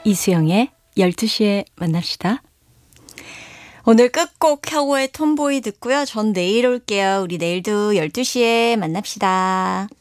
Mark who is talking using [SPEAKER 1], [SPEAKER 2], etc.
[SPEAKER 1] 이수영의 12시에 만납시다. 오늘 끝곡 혁오의 톰보이 듣고요. 전 내일 올게요. 우리 내일도 12시에 만납시다.